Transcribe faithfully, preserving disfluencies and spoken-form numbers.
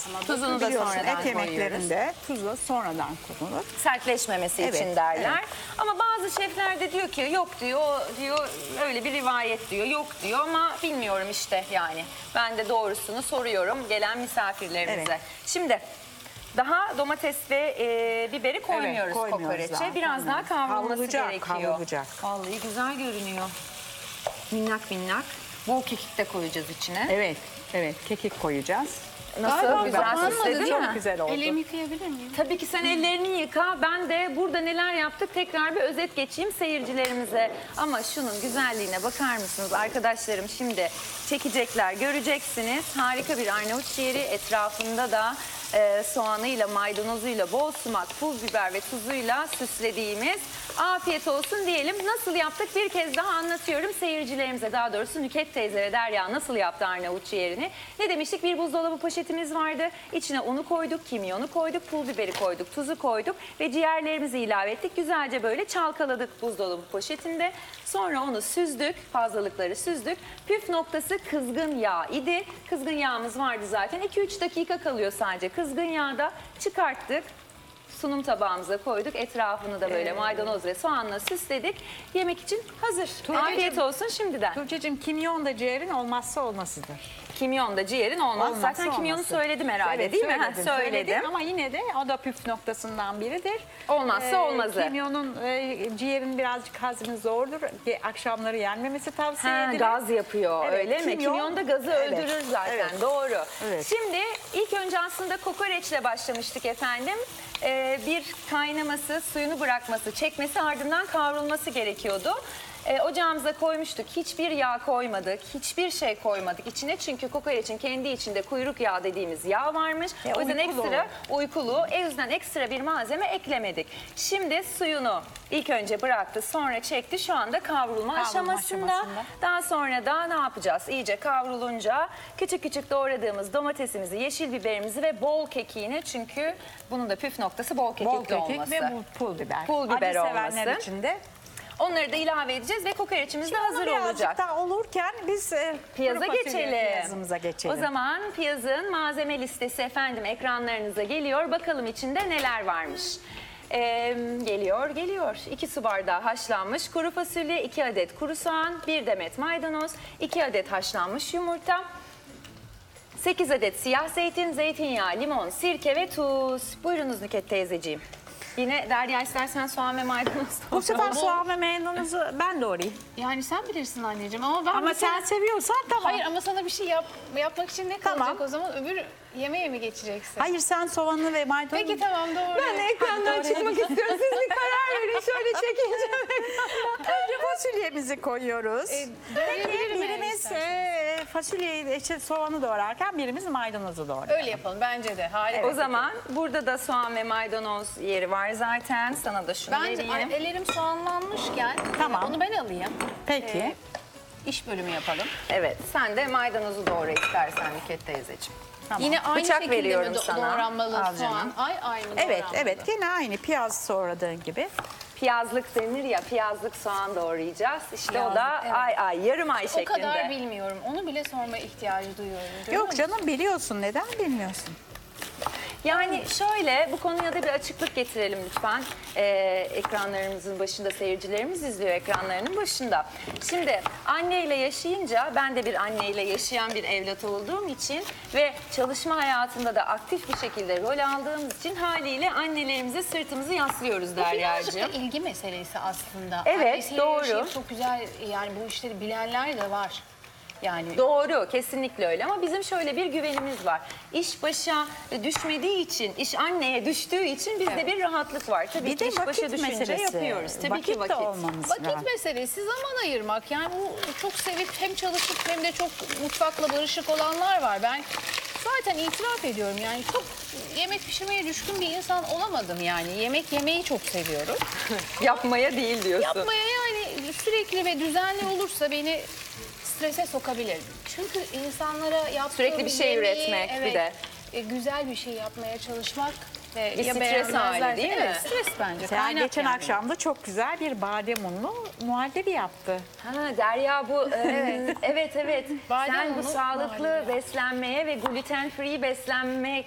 aşamada. Tuzunu da Biliyorsun, sonradan et yemeklerinde tuzu sonradan konulur. sertleşmemesi Evet, için derler. evet. Ama bazı şefler de diyor ki yok diyor, o diyor öyle bir rivayet diyor, yok diyor ama bilmiyorum işte yani. Ben de doğrusunu soruyorum gelen misafirlerimize. Evet. Şimdi daha domates ve e, biberi koymuyoruz, koymuyoruz kokoreçe. daha, Biraz daha koymuyoruz. kavrulması Kavrulacak, gerekiyor. kavrulacak. Vallahi güzel görünüyor. Minnak minnak. Bol kekik de koyacağız içine. Evet, evet. Kekik koyacağız. Nasıl? Galiba Güzel kapanmadı, süsledi değil çok mi? güzel oldu. Ellerimi yıkayabilir miyim? Tabii ki sen ellerini yıka. Ben de burada neler yaptık tekrar bir özet geçeyim seyircilerimize. Ama şunun güzelliğine bakar mısınız arkadaşlarım? Şimdi çekecekler, göreceksiniz. Harika bir Arnavut ciğeri, etrafında da e, soğanıyla, maydanozuyla, bol sumak, pul biber ve tuzuyla süslediğimiz. Afiyet olsun diyelim. Nasıl yaptık bir kez daha anlatıyorum seyircilerimize. Daha doğrusu Nükhet teyze ve Derya nasıl yaptı Arnavut ciğerini. Ne demiştik? Bir buzdolabı poşetimiz vardı. İçine unu koyduk, kimyonu koyduk, pul biberi koyduk, tuzu koyduk ve ciğerlerimizi ilave ettik. Güzelce böyle çalkaladık buzdolabı poşetinde. Sonra onu süzdük, fazlalıkları süzdük. Püf noktası kızgın yağ idi. Kızgın yağımız vardı zaten. iki üç dakika kalıyor sadece. Kızgın yağda çıkarttık. Sunum tabağımıza koyduk. Etrafını da böyle maydanoz ve soğanla süsledik. Yemek için hazır. Afiyet olsun şimdiden. Tuğçe'cim kimyon da ciğerin olmazsa olmasıdır. Kimyon da ciğerin olmaz. Olmazsa Zaten kimyonu olması. söyledim herhalde Evet, değil mi? Ha, söyledin, söyledim. söyledin. Ama yine de o da püf noktasından biridir. Olmazsa olmazı. Kimyonun e, ciğerin birazcık hazmı zordur. E, Akşamları yenmemesi tavsiye Ha, edilir. gaz yapıyor Evet, öyle mi? kimyon- Kimyon da gazı Evet, öldürür zaten evet. doğru. Evet. Şimdi ilk önce aslında kokoreçle başlamıştık efendim. Ee, bir kaynaması, suyunu bırakması, çekmesi ardından kavrulması gerekiyordu. Ee, ocağımıza koymuştuk. Hiçbir yağ koymadık. Hiçbir şey koymadık içine. Çünkü kokoreçin kendi içinde kuyruk yağı dediğimiz yağ varmış. E, o yüzden uykulu ekstra uykulu. O yüzden ekstra bir malzeme eklemedik. Şimdi suyunu ilk önce bıraktı, sonra çekti. Şu anda kavrulma, Kavrulma aşamasında. aşamasında. Daha sonra da ne yapacağız? İyice kavrulunca küçük küçük doğradığımız domatesimizi, yeşil biberimizi ve bol kekiğini, çünkü bunun da püf noktası bol kekikli Bol kekik olması. ve bu pul biber. Pul biber Acı sevenler olması. için de. Onları da ilave edeceğiz ve kokoreçimiz de hazır Birazcık olacak. daha olurken biz e, Piyaza kuru fasulye geçelim. Piyazımıza geçelim. O zaman piyazın malzeme listesi efendim ekranlarınıza geliyor. Bakalım içinde neler varmış. Ee, geliyor, geliyor. iki su bardağı haşlanmış kuru fasulye, iki adet kuru soğan, bir demet maydanoz, iki adet haşlanmış yumurta, sekiz adet siyah zeytin, zeytinyağı, limon, sirke ve tuz. Buyurunuz Nükhet teyzeciğim. Yine Derya istersen soğan ve maydanoz. Bu sefer Bu- soğan ve maydanozu ben doğrayayım. Yani sen bilirsin anneciğim ama ben Ama mesela- sen seviyorsan tamam. Hayır ama sana bir şey yap, yapmak için ne kalacak Tamam. o zaman? Öbür yemeğe mi geçeceksin? Hayır sen soğanlı ve maydanozu. Peki tamam doğru. Ben de ekrandan çıkmak istiyorum. Siz bir karar verin. Şöyle çekince. Önce fasulyemizi koyuyoruz. E, Peki doğrayabilirim eğer birimiz isterseniz. e, fasulyeyi, işte soğanı doğrarken birimiz maydanozu doğrar. Öyle yapalım bence de. Harika. O zaman burada da soğan ve maydanoz yeri var zaten. Sana da şunu Bence vereyim. ellerim soğanlanmışken Tamam. onu ben alayım. Peki. Ee, iş bölümü yapalım. Evet, sen de maydanozu doğra istersen Nükhet teyzeciğim. Tamam. Yine aynı Bıçak şekilde veriyorum mi do- sana. doğranmalı Al soğan? canım. Ay aynı Evet doğranmalı. evet gene aynı piyaz doğradığın gibi. Piyazlık denir ya, piyazlık soğan doğrayacağız. İşte o Piyazlık, da evet. ay ay, yarım ay O şeklinde. kadar bilmiyorum. Onu bile sorma ihtiyacı duyuyorum. Görüyor Yok musun? canım biliyorsun neden bilmiyorsun. Yani şöyle, bu konuya da bir açıklık getirelim lütfen. Ee, ekranlarımızın başında, seyircilerimiz izliyor ekranlarının başında. Şimdi anneyle yaşayınca, ben de bir anneyle yaşayan bir evlat olduğum için ve çalışma hayatında da aktif bir şekilde rol aldığımız için haliyle annelerimize sırtımızı yaslıyoruz Bu birazcık Derya'cığım. da ilgi meselesi aslında. Evet, Annesiyle doğru. yaşayıp çok güzel, yani bu işleri bilenler de var. Yani Doğru, kesinlikle öyle ama bizim şöyle bir güvenimiz var. İş başa düşmediği için, iş anneye düştüğü için bizde bir rahatlık var. Tabii Bir ki de iş başa vakit düşünce meselesi. yapıyoruz. Tabii vakit ki vakit. de olmamız vakit lazım. meselesi, zaman ayırmak. Yani bu çok sevip hem çalışıp hem de çok mutfakla barışık olanlar var. Ben zaten itiraf ediyorum, yani çok yemek pişirmeye düşkün bir insan olamadım yani. Yemek yemeyi çok seviyorum. Yapmaya değil diyorsun. Yapmaya yani sürekli ve düzenli olursa beni strese sokabilir. Çünkü insanlara yaptığım Sürekli bir şey yemeği, üretmek bir evet, de. e, güzel bir şey yapmaya çalışmak. Ve Bir ya stres beğenmezlerse- hali değil mi? Evet, stres bence. Mesela Kaynak geçen yani. akşam da çok güzel bir badem unlu muhallebi yaptı. Ha Derya bu e, evet evet. Badem Sen bu unu sağlıklı muhallebi. beslenmeye ve gluten free beslenmek